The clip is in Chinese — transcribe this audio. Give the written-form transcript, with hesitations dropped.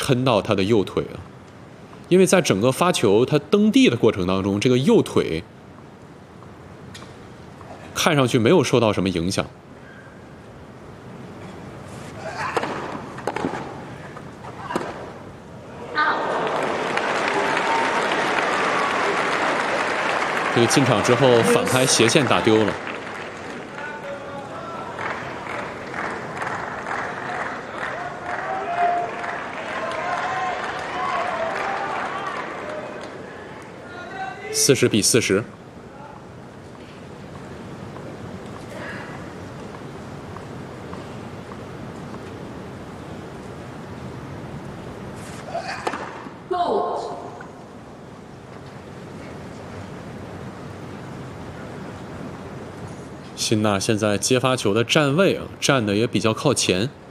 抻到他的右腿啊，因为在整个发球他蹬地的过程当中，这个右腿看上去没有受到什么影响。这个进场之后反拍斜线打丢了。40比40。辛纳现在接发球的站位啊，站的也比较靠前。